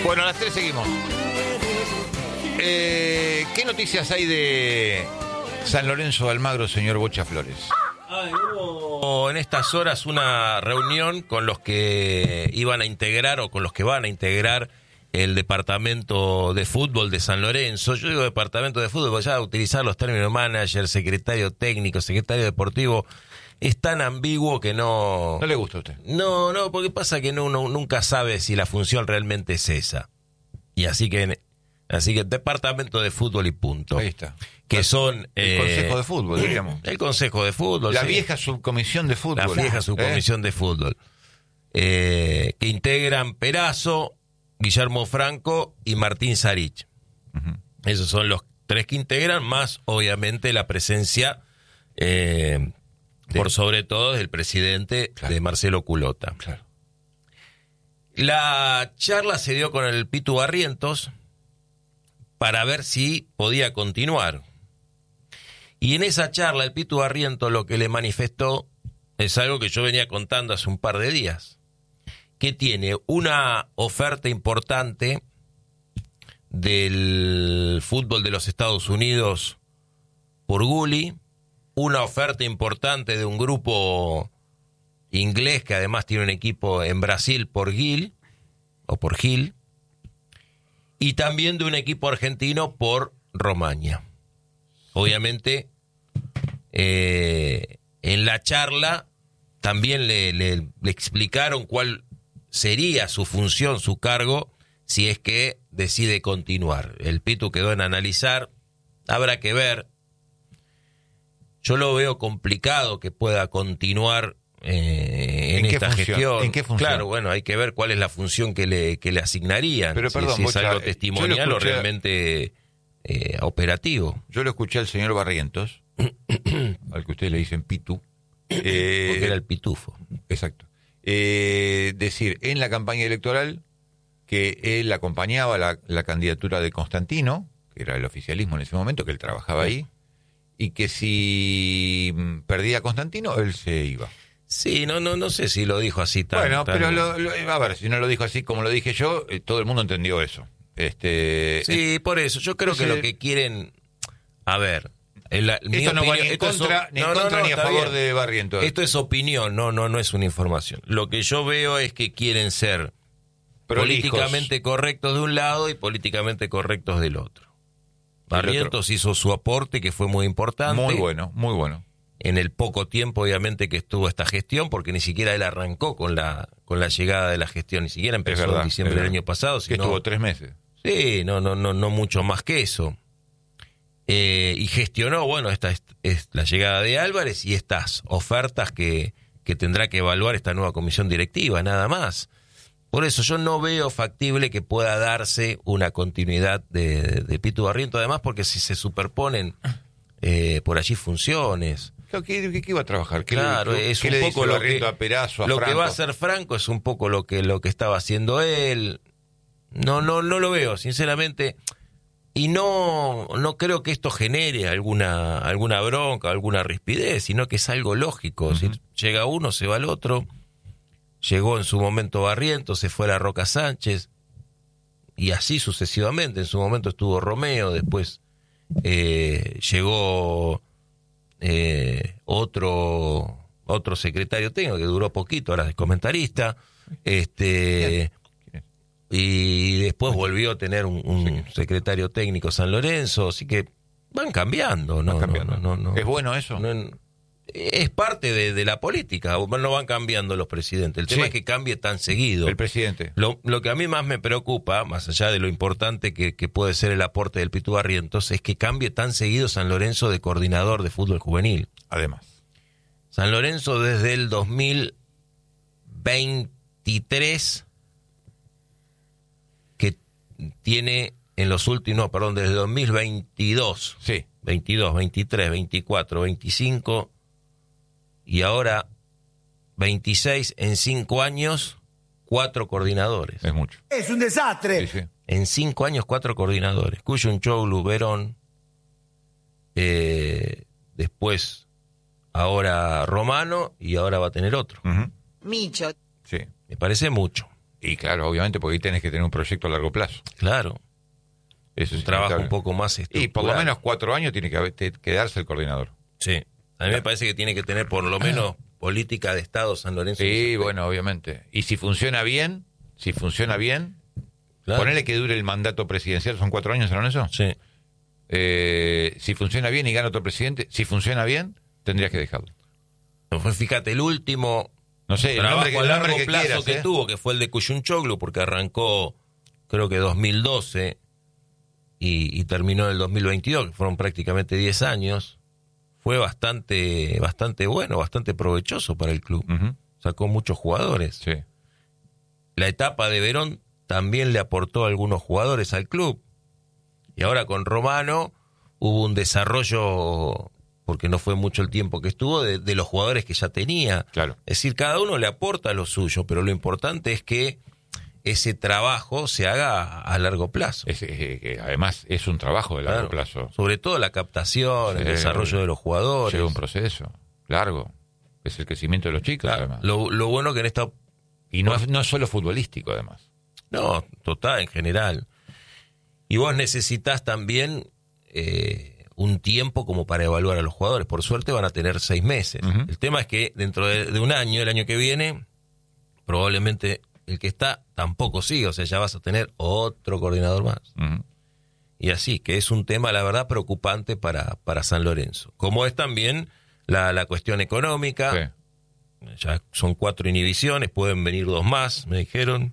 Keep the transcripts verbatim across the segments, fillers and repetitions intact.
Bueno, a las tres seguimos. Eh, ¿Qué noticias hay de San Lorenzo de Almagro, señor Bocha Flores? Ah, hubo en estas horas una reunión con los que iban a integrar o con los que van a integrar el departamento de fútbol de San Lorenzo. Yo digo departamento de fútbol, porque ya utilizar los términos manager, secretario técnico, secretario deportivo es tan ambiguo que no... ¿No le gusta a usted? No, no, porque pasa que uno nunca sabe si la función realmente es esa. Y así que... Así que departamento de fútbol y punto. Ahí está. Que son... El eh, Consejo de Fútbol, diríamos. El Consejo de Fútbol. La sí. vieja subcomisión de fútbol. La vieja subcomisión ¿Eh? de fútbol. Eh, que integran Perazo, Guillermo Franco y Martín Sarich. Uh-huh. Esos son los tres que integran, más obviamente la presencia, eh, de, por sobre todo, del presidente, claro, de Marcelo Culota. Claro. La charla se dio con el Pitu Barrientos para ver si podía continuar. Y en esa charla el Pitu Barrientos lo que le manifestó es algo que yo venía contando hace un par de días, que tiene una oferta importante del fútbol de los Estados Unidos por Gulli, una oferta importante de un grupo inglés que además tiene un equipo en Brasil por Gil, o por Gil, y también de un equipo argentino por Romaña. Obviamente, eh, en la charla también le, le, le explicaron cuál sería su función, su cargo, si es que decide continuar. El Pitu quedó en analizar, habrá que ver. Yo lo veo complicado que pueda continuar eh, en, ¿En esta función? gestión. ¿En qué función? Claro, bueno, hay que ver cuál es la función que le, que le asignarían. Pero perdón, si, si es Bocha, algo testimonial o realmente eh, operativo. Yo lo escuché al señor Barrientos, al que ustedes le dicen Pitu. Eh, Porque era el pitufo. Exacto. Eh, decir, en la campaña electoral, que él acompañaba la, la candidatura de Constantino, que era el oficialismo en ese momento, que él trabajaba ahí, y que si perdía Constantino, él se iba. Sí, no, no, no sé si lo dijo así tan... Bueno, tan... pero lo, lo, a ver, si no lo dijo así como lo dije yo, eh, todo el mundo entendió eso. Este, sí, eh, por eso. Yo creo ese, que lo que quieren... A ver... El, esto no opinión, va ni en contra, es, ni, en no, contra no, no, ni a favor bien. de Barrientos. Esto es opinión, no, no, no es una información. Lo que yo veo es que quieren ser prolijos, políticamente correctos de un lado y políticamente correctos del otro. Barrientos otro. hizo su aporte, que fue muy importante. Muy bueno, muy bueno. En el poco tiempo, obviamente, que estuvo esta gestión, porque ni siquiera él arrancó con la con la llegada de la gestión, ni siquiera empezó verdad, en diciembre del año pasado. Sino, que estuvo tres meses. Sí, no, no, no, no mucho más que eso. Eh, y gestionó, bueno, esta es, es la llegada de Álvarez y estas ofertas que, que tendrá que evaluar esta nueva comisión directiva, nada más. Por eso yo no veo factible que pueda darse una continuidad de, de, de Pitu Barrientos, además porque si se superponen eh, por allí funciones... ¿Qué, qué, qué iba a trabajar? ¿Qué claro, le, es ¿qué un le poco lo que, a Perazo, a lo Franco? que va a hacer Franco es un poco lo que, lo que estaba haciendo él. No, no, no lo veo, sinceramente... Y no, no creo que esto genere alguna, alguna bronca, alguna rispidez, sino que es algo lógico. Uh-huh. Si llega uno, se va el otro. Llegó en su momento Barrientos, se fue a la Roca Sánchez, y así sucesivamente. En su momento estuvo Romeo, después eh, llegó eh, otro, otro secretario técnico que duró poquito, ahora es comentarista. Este... Y después volvió a tener un, un sí. secretario técnico San Lorenzo, así que van cambiando, ¿no? Van cambiando. No, no, no, ¿Es bueno eso? No, es parte de, de la política, no van cambiando los presidentes. El tema sí. es que cambie tan seguido. El presidente. Lo, lo que a mí más me preocupa, más allá de lo importante que, que puede ser el aporte del Pitu Barrientos, es que cambie tan seguido San Lorenzo de coordinador de fútbol juvenil. Además. San Lorenzo desde el dos mil veintitrés... tiene en los últimos, no, perdón, desde dos mil veintidós, sí. veintidós, veintitrés, veinticuatro, veinticinco y ahora veintiséis, en cinco años, cuatro coordinadores. Es mucho. Es un desastre. Sí, sí. En cinco años, cuatro coordinadores. Cuyunchoglu, Verón, eh, después ahora Romano y ahora va a tener otro. Uh-huh. Micho. Sí. Me parece mucho. Y claro, obviamente, porque ahí tenés que tener un proyecto a largo plazo. Claro. Eso Un es trabajo inevitable. un poco más estructural. Y por lo menos cuatro años tiene que haber- te- quedarse el coordinador. Sí. A mí me parece que tiene que tener por lo menos política de Estado San Lorenzo. en ese Sí, aspecto. bueno, obviamente. Y si funciona bien, si funciona bien, Claro. ponele que dure el mandato presidencial, son cuatro años, ¿no eso? Sí. Eh, si funciona bien y gana otro presidente, si funciona bien, tendrías que dejarlo. Fue, fíjate, el último No sé, el trabajo nombre que, a el largo nombre que plazo quieras, que ¿eh? tuvo, que fue el de Cuyunchoglu, porque arrancó, creo que dos mil doce y, y terminó en el dos mil veintidós, que fueron prácticamente diez años, fue bastante, bastante bueno, bastante provechoso para el club. Ujú, Sacó muchos jugadores. sí. La etapa de Verón también le aportó algunos jugadores al club. Y ahora con Romano hubo un desarrollo, porque no fue mucho el tiempo que estuvo, de, de los jugadores que ya tenía. Claro. Es decir, cada uno le aporta lo suyo, pero lo importante es que ese trabajo se haga a largo plazo. Es, eh, que además es un trabajo de largo Claro. plazo. Sobre todo la captación, el Sí, desarrollo de los jugadores. Lleva un proceso largo. Es el crecimiento de los chicos, Claro, además. lo, lo bueno que en esta... Y no es, no es solo futbolístico, además. No, total, en general. Y vos necesitas también eh, un tiempo como para evaluar a los jugadores. Por suerte van a tener seis meses. Ujú. El tema es que dentro de, de un año, el año que viene, probablemente el que está tampoco sigue. O sea, ya vas a tener otro coordinador más. Ujú. Y así, que es un tema, la verdad, preocupante para, para San Lorenzo. Como es también la, la cuestión económica. Sí. Ya son cuatro inhibiciones, pueden venir dos más, me dijeron.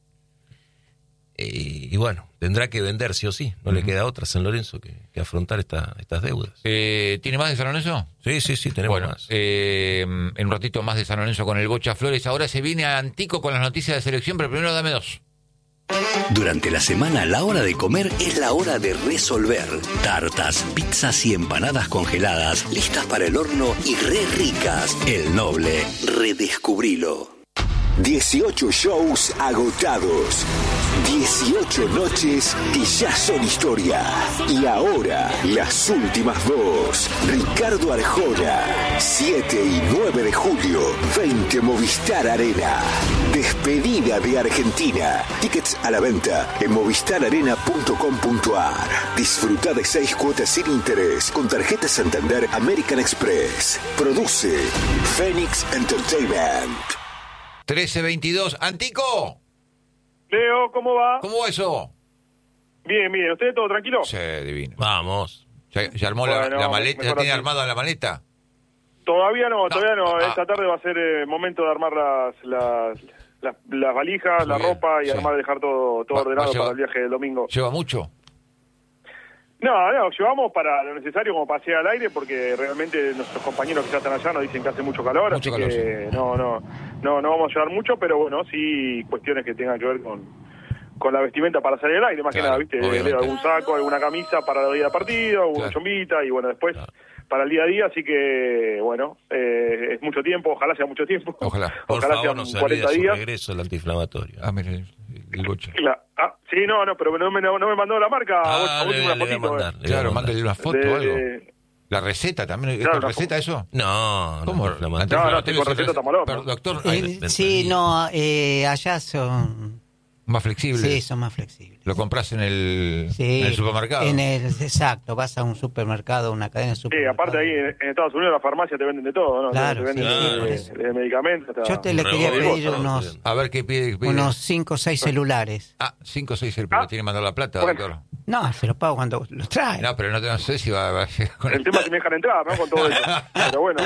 Y, y bueno, tendrá que vender sí o sí. No le queda otra a San Lorenzo que, que afrontar esta, estas deudas. Eh, ¿Tiene más de San Lorenzo? Sí, sí, sí, tenemos Bueno, más. eh, en un ratito más de San Lorenzo con el Bocha Flores. Ahora se viene a Antico con las noticias de selección, pero primero dame dos. Durante la semana, la hora de comer es la hora de resolver. Tartas, pizzas y empanadas congeladas, listas para el horno y re ricas. El Noble, redescubrilo. dieciocho shows agotados. dieciocho noches que ya son historia. Y ahora, las últimas dos. Ricardo Arjona, siete y nueve de julio, veinte Movistar Arena. Despedida de Argentina. Tickets a la venta en movistar arena punto com punto a r. Disfruta de seis cuotas sin interés con tarjeta Santander American Express. Produce Phoenix Entertainment. trece veintidós. ¡Antico! Leo, ¿cómo va? ¿Cómo va eso? Bien, bien. ¿Usted todo tranquilo? Sí, divino. Vamos. ¿Ya, ya armó la- Bueno, la, maleta? ¿Ya mejor tiene así. armada la maleta? Todavía no, todavía no. ah. Esta tarde va a ser eh, momento de armar las las, las, las valijas, Muy la bien, ropa y sí. armar, dejar todo, todo Va- ordenado va a llevar- para el viaje del domingo. ¿Lleva mucho? No, no, llevamos para lo necesario como pasea al aire porque realmente nuestros compañeros que ya están allá nos dicen que hace mucho calor, Mucho así calor, que no, no, no, no vamos a llevar mucho, pero bueno, sí cuestiones que tengan que ver con, con la vestimenta para salir al aire, más Claro, que nada, ¿viste? obviamente. Leo, algún saco, alguna camisa para el día de partido, alguna Claro. chombita y bueno, después Claro. para el día a día, así que bueno, eh, es mucho tiempo, ojalá sea mucho tiempo. Ojalá. Por ojalá favor, sean no se olvide cuarenta su días. regreso al antiinflamatorio. Ah, mire, el, el Bocha. La- ah, sí, no, no, pero no me, no, no me mandó la marca. Ah, a le, última le voy a fotito, mandar. eh. le voy a Claro, mandar. mándale una foto De- o algo. La receta también. ¿Es Claro, con una receta eso? No, no, ¿Cómo? antiinflamatorio. No, no, Antiinflamatorio con es receta estamos locos. Pero, doctor, Ay, hay- me Sí, entendí. no, eh, allá son, más flexible. sí, son más flexibles. Lo compras en el, Sí, en el supermercado. en el- exacto, vas a un supermercado, una cadena de Sí, supermercados. aparte ahí en, en Estados Unidos la farmacia te venden de todo, ¿no? Claro, te venden sí, sí, de, por eso. de medicamentos. hasta- Yo te Un le quería revólver, pedir todo, unos, sí. A ver qué pide. pide? unos cinco o seis celulares. Ah, cinco o seis, pero Ah. tiene que mandar la plata, Bueno. doctor. No, se los pago cuando los trae. No, pero no, no sé si va, va a llegar con El tema es que me dejan entrar, ¿no? Con todo eso. Pero bueno.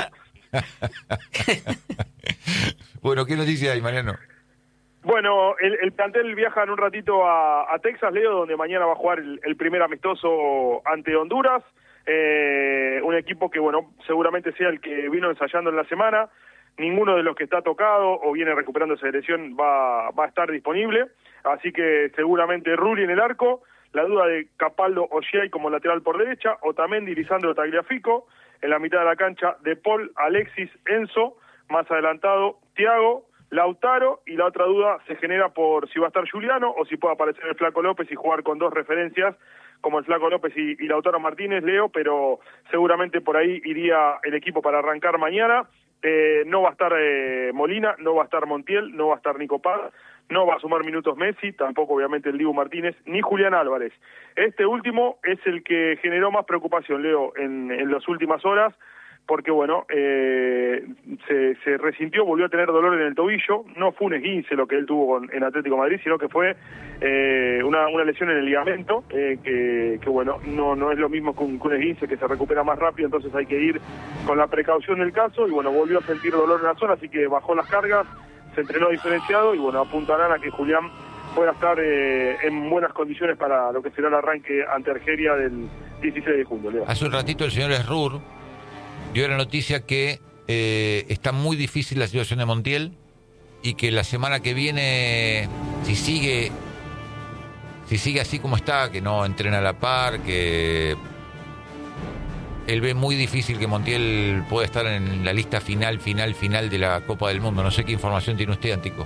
Bueno, ¿qué noticia hay, Mariano? Bueno, el, el plantel viaja en un ratito a, a Texas, Leo, donde mañana va a jugar el, el primer amistoso ante Honduras. Eh, un equipo que, bueno, seguramente sea el que vino ensayando en la semana. Ninguno de los que está tocado o viene recuperando esa lesión va, va a estar disponible. Así que seguramente Rulli en el arco. La duda de Capaldo Ollay como lateral por derecha. Otamendi, Lisandro Tagliafico. En la mitad de la cancha, De Paul, Alexis, Enzo. Más adelantado, Thiago, Lautaro, y la otra duda se genera por si va a estar Juliano o si puede aparecer el Flaco López y jugar con dos referencias como el Flaco López y, y Lautaro Martínez, Leo, pero seguramente por ahí iría el equipo para arrancar mañana. Eh, no va a estar eh, Molina, no va a estar Montiel, no va a estar Nico Paz, no va a sumar minutos Messi, tampoco obviamente el Dibu Martínez, ni Julián Álvarez. Este último es el que generó más preocupación, Leo, en, en las últimas horas, porque bueno, eh, se, se resintió, volvió a tener dolor en el tobillo, no fue un esguince lo que él tuvo con, en Atlético de Madrid, sino que fue eh, una, una lesión en el ligamento, eh, que, que bueno, no, no es lo mismo que un, que un esguince, que se recupera más rápido, entonces hay que ir con la precaución del caso, y bueno, volvió a sentir dolor en la zona, así que bajó las cargas, se entrenó diferenciado, y bueno, apuntarán a que Julián pueda estar eh, en buenas condiciones para lo que será el arranque ante Argelia del dieciséis de junio, Leo. Hace un ratito el señor Esrur dio la noticia que eh, está muy difícil la situación de Montiel y que la semana que viene, si sigue si sigue así como está, que no entrena a la par, que él ve muy difícil que Montiel pueda estar en la lista final, final, final de la Copa del Mundo. No sé qué información tiene usted, Antico.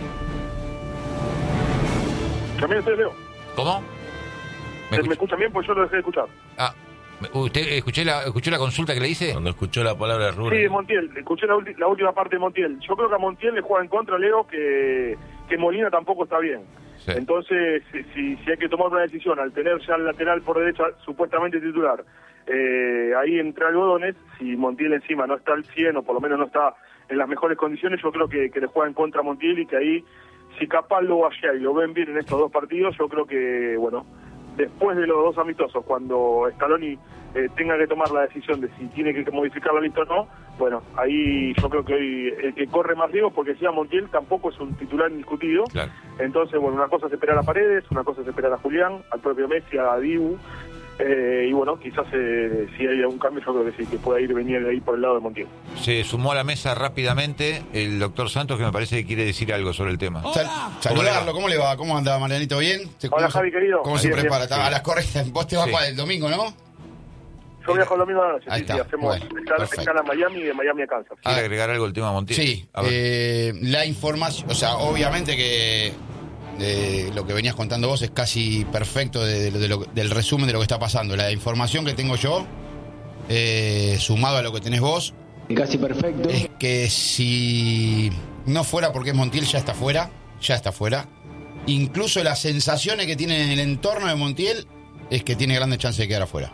¿También usted, Leo? ¿Cómo? ¿Me, ¿Me escuchan bien? Pues yo lo dejé de escuchar. Ah, ¿usted escuché la, escuchó la consulta que le hice? Cuando escuchó la palabra Rubén. Sí, Montiel, escuché la, ulti- la última parte de Montiel. Yo creo que a Montiel le juega en contra, Leo, que, que Molina tampoco está bien. Sí. Entonces, si, si, si hay que tomar una decisión, al tener ya el lateral por derecha supuestamente titular, eh, ahí entre algodones, si Montiel encima no está al cien o por lo menos no está en las mejores condiciones, yo creo que, que le juega en contra a Montiel y que ahí, si capaz lo vaya y lo ven bien en estos dos partidos, yo creo que, bueno, después de los dos amistosos, cuando Scaloni eh, tenga que tomar la decisión de si tiene que modificar la lista o no, bueno, ahí yo creo que hoy el que corre más riesgos, porque decía Montiel tampoco es un titular indiscutido. Claro. Entonces, bueno, una cosa es esperar a Paredes, una cosa es esperar a Julián, al propio Messi, a Dibu, eh, y bueno, quizás eh, si hay algún cambio, yo creo que sí, que pueda ir venir de ahí por el lado de Montiel. Se sumó a la mesa rápidamente el doctor Santos, que me parece que quiere decir algo sobre el tema. Sal- saludarlo, ¿cómo le va? ¿Cómo anda, Marianito? ¿Bien? Hola, Javi, se, querido. ¿Cómo bien, se prepara? bien. A las correctas. Vos te vas Sí. para el domingo, ¿no? Yo viajo el domingo de la noche, Ahí sí, está, sí, hacemos bueno, escala, perfecto. escala en Miami y de Miami a Kansas. ¿Quiere agregar algo al tema Montiel? Sí, A ver. eh, la información, o sea, obviamente que eh, lo que venías contando vos es casi perfecto de, de- de lo- del resumen de lo que está pasando. La información que tengo yo, eh, sumado a lo que tenés vos, Casi perfecto. es que si no fuera porque es Montiel, ya está fuera, ya está fuera. Incluso las sensaciones que tiene en el entorno de Montiel es que tiene grandes chances de quedar afuera.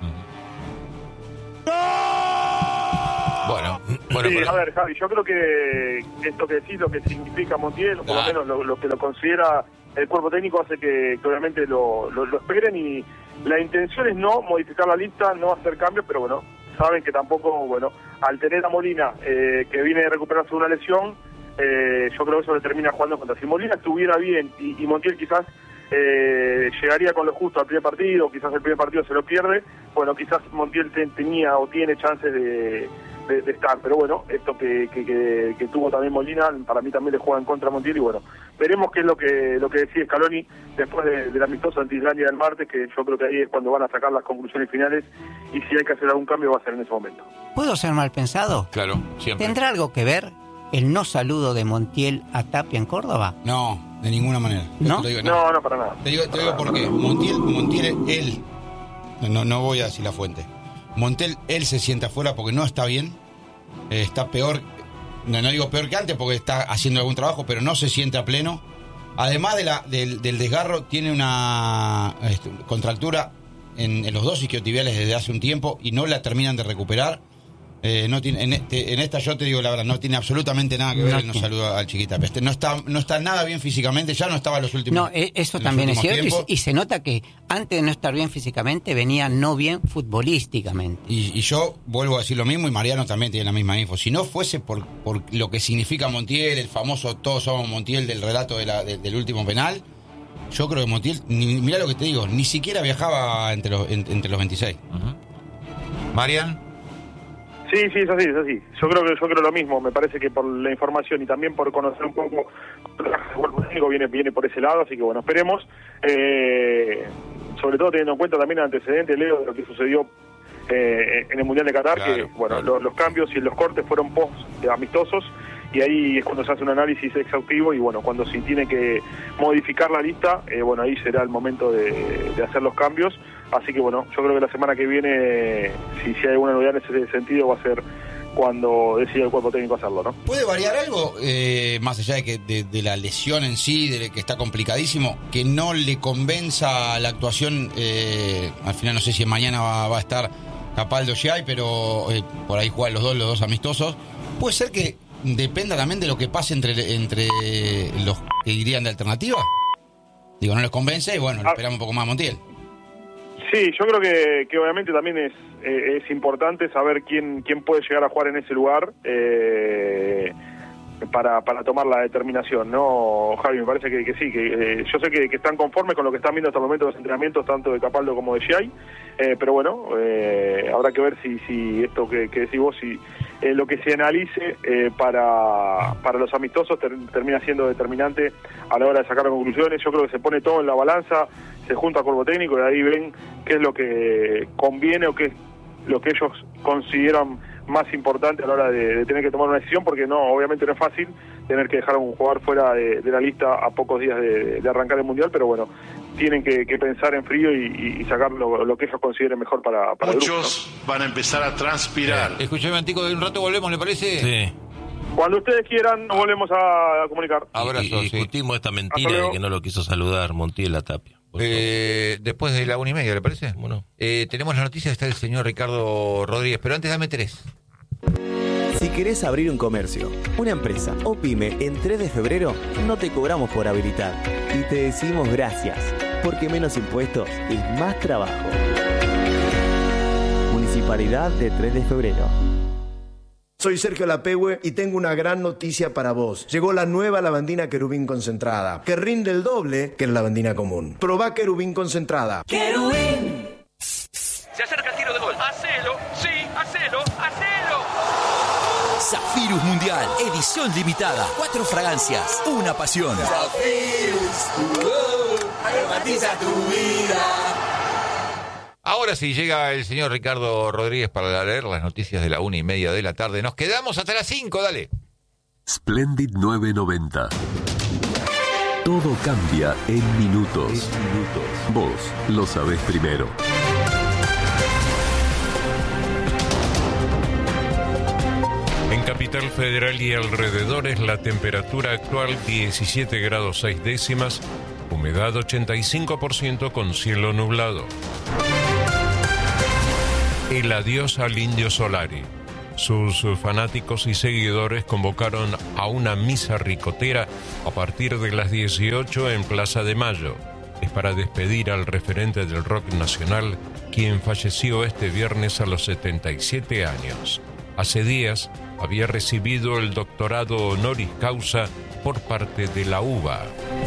Bueno, bueno, sí, pero- a ver, Javi, yo creo que esto que decís, lo que significa Montiel, o por lo Ah. menos lo, lo que lo considera el cuerpo técnico, hace que, que obviamente lo, lo, lo esperen, y la intención es no modificar la lista, no hacer cambios, pero bueno, saben que tampoco, bueno, al tener a Molina, eh, que viene de recuperarse de una lesión, eh, yo creo que eso le termina jugando contra. Si Molina estuviera bien y, y Montiel quizás eh, llegaría con lo justo al primer partido, quizás el primer partido se lo pierde, bueno, quizás Montiel te- tenía o tiene chances de, de, de estar, pero bueno, esto que, que, que, que tuvo también Molina, para mí también le juega en contra a Montiel, y bueno, veremos qué es lo que lo que decide Scaloni después de, del amistoso ante Islandia del martes, que yo creo que ahí es cuando van a sacar las conclusiones finales, y si hay que hacer algún cambio va a ser en ese momento. ¿Puedo ser mal pensado? Claro, siempre. ¿Tendrá algo que ver el no saludo de Montiel a Tapia en Córdoba? No, de ninguna manera. Yo ¿No? te lo digo, No, no, para nada. Te digo, te digo por qué. Montiel, Montiel, él, no, no voy a decir la fuente. Montiel, él se siente afuera porque no está bien. Eh, está peor, no, no digo peor que antes porque está haciendo algún trabajo, pero no se siente a pleno. Además de la, del, del desgarro, tiene una este, contractura en, en los dos isquiotibiales desde hace un tiempo y no la terminan de recuperar. Eh, no tiene, en, este, en esta yo te digo la verdad, no tiene absolutamente nada que ver No el no tiene. saludo al Chiquita Peste. No está, no está nada bien físicamente, ya no estaba en los últimos No, eh, eso en los también es últimos cierto, y, tiempos. y se nota que antes de no estar bien físicamente venía no bien futbolísticamente. Y, y yo vuelvo a decir lo mismo, y Mariano también tiene la misma info. Si no fuese por, por lo que significa Montiel, el famoso todos somos Montiel del relato de la, de- del último penal, yo creo que Montiel, ni, mirá lo que te digo, ni siquiera viajaba entre los, en- entre los veintiséis. Ujú. Marian, Sí, sí, es así, es así. Yo creo que yo creo lo mismo. Me parece que por la información y también por conocer un poco el cuerpo técnico viene viene por ese lado, así que bueno, esperemos. Eh, sobre todo teniendo en cuenta también el antecedente, Leo, de lo que sucedió eh, en el Mundial de Qatar, Claro, que bueno, claro. lo- los cambios y los cortes fueron post eh, amistosos, y ahí es cuando se hace un análisis exhaustivo, y bueno, cuando se tiene que modificar la lista, eh, bueno, ahí será el momento de, de hacer los cambios. Así que bueno, yo creo que la semana que viene, si, si hay alguna novedad en ese sentido, va a ser cuando decide el cuerpo técnico hacerlo, ¿no? ¿Puede variar algo, eh, más allá de que de, de la lesión en sí, de que está complicadísimo, que no le convenza la actuación? Eh, al final no sé si mañana va, va a estar Capaldo Giai, pero eh, por ahí juegan los dos, los dos amistosos. ¿Puede ser que dependa también de lo que pase entre, entre los que irían de alternativa? Digo, no les convence y bueno, le esperamos un poco más a Montiel. Sí, yo creo que, que obviamente también es eh, es importante saber quién quién puede llegar a jugar en ese lugar eh, para para tomar la determinación, ¿no, Javi? Me parece que, que sí, que eh, yo sé que, que están conformes con lo que están viendo hasta el momento de los entrenamientos, tanto de Capaldo como de Giai, eh, pero bueno, eh, habrá que ver si si esto que, que decís vos, si eh, lo que se analice eh, para, para los amistosos ter, termina siendo determinante a la hora de sacar conclusiones. Yo creo que se pone todo en la balanza, se junta al cuerpo técnico y ahí ven qué es lo que conviene o qué es lo que ellos consideran más importante a la hora de, de tener que tomar una decisión, porque no, obviamente no es fácil tener que dejar a un jugador fuera de, de la lista a pocos días de, de arrancar el Mundial, pero bueno, tienen que, que pensar en frío y, y sacar lo, lo que ellos consideren mejor para, para Muchos el grupo, ¿no? van a empezar a transpirar. Eh, escúchame, Antico, de un rato volvemos, ¿le parece? Sí. Cuando ustedes quieran, nos volvemos a, a comunicar. Abrazo, y, y sí. discutimos esta mentira de que no lo quiso saludar Montiel a Tapia. Eh, después de la una y media, ¿le parece? Bueno. Eh, tenemos la noticia, está el señor Ricardo Rodríguez, pero antes dame tres. Si querés abrir un comercio, una empresa o pyme en tres de febrero, no te cobramos por habilitar y te decimos gracias, porque menos impuestos es más trabajo. Municipalidad de tres de febrero. Soy Sergio Lapehue y tengo una gran noticia para vos. Llegó la nueva lavandina Querubín concentrada, que rinde el doble que la lavandina común. Probá Querubín concentrada. ¡Querubín! Se acerca el tiro de gol. ¡Hacelo! ¡Sí! ¡Hacelo! ¡Hacelo! Zafirus Mundial, edición limitada. Cuatro fragancias, una pasión. Zafirus, uh, aromatiza tu vida. Ahora sí, llega el señor Ricardo Rodríguez para leer las noticias de la una y media de la tarde. Nos quedamos hasta las cinco, dale. Splendid nueve noventa. Todo cambia en minutos. Vos lo sabés primero. En Capital Federal y alrededores, la temperatura actual diecisiete grados seis décimas, humedad ochenta y cinco por ciento con cielo nublado. El adiós al Indio Solari. Sus fanáticos y seguidores convocaron a una misa ricotera a partir de las dieciocho en Plaza de Mayo. Es para despedir al referente del rock nacional, quien falleció este viernes a los setenta y siete años. Hace días había recibido el doctorado honoris causa por parte de la U B A.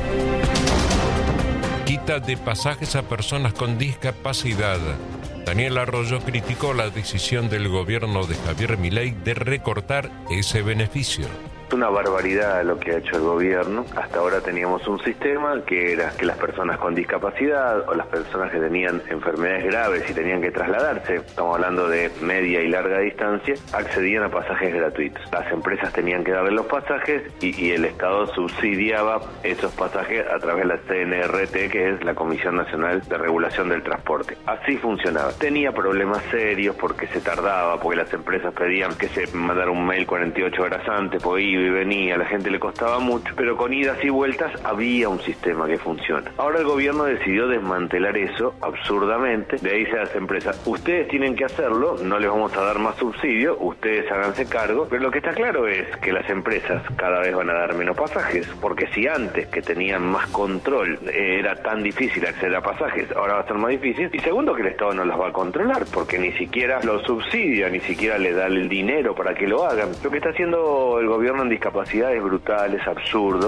Quita de pasajes a personas con discapacidad. Daniel Arroyo criticó la decisión del gobierno de Javier Milei de recortar ese beneficio. Es una barbaridad lo que ha hecho el gobierno. Hasta ahora teníamos un sistema que era que las personas con discapacidad o las personas que tenían enfermedades graves y tenían que trasladarse, estamos hablando de media y larga distancia, accedían a pasajes gratuitos. Las empresas tenían que darle los pasajes y, y el Estado subsidiaba esos pasajes a través de la C N R T, que es la Comisión Nacional de Regulación del Transporte. Así funcionaba. Tenía problemas serios porque se tardaba, porque las empresas pedían que se mandara un mail cuarenta y ocho horas antes, porque iba y venía, a la gente le costaba mucho, pero con idas y vueltas había un sistema que funciona. Ahora el gobierno decidió desmantelar eso absurdamente. Le dice a las empresas, ustedes tienen que hacerlo, no les vamos a dar más subsidio, ustedes háganse cargo, pero lo que está claro es que las empresas cada vez van a dar menos pasajes, porque si antes que tenían más control eh, era tan difícil acceder a pasajes, ahora va a ser más difícil. Y segundo, que el Estado no las va a controlar, porque ni siquiera los subsidia, ni siquiera le da el dinero para que lo hagan. Lo que está haciendo el gobierno en discapacidad es brutal, es absurdo.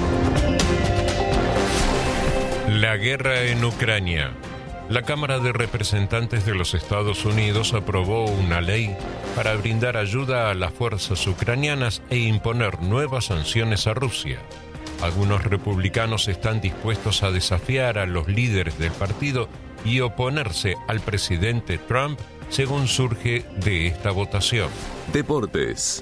La guerra en Ucrania. La Cámara de Representantes de los Estados Unidos aprobó una ley para brindar ayuda a las fuerzas ucranianas e imponer nuevas sanciones a Rusia. Algunos republicanos están dispuestos a desafiar a los líderes del partido y oponerse al presidente Trump, según surge de esta votación. Deportes.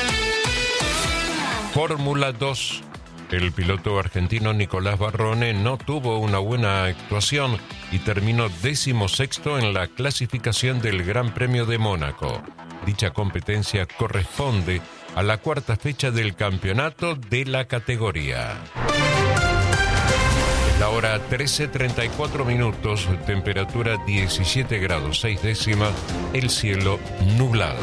Fórmula dos. El piloto argentino Nicolás Barrone no tuvo una buena actuación y terminó decimosexto en la clasificación del Gran Premio de Mónaco. Dicha competencia corresponde a la cuarta fecha del campeonato de la categoría. Es la hora trece treinta y cuatro minutos, temperatura diecisiete grados seis décimas, el cielo nublado.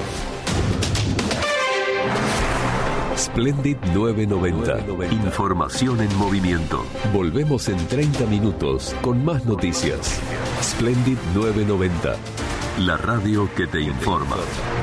Splendid novecientos noventa. Información en movimiento. Volvemos en treinta minutos con más noticias. Splendid novecientos noventa. La radio que te informa.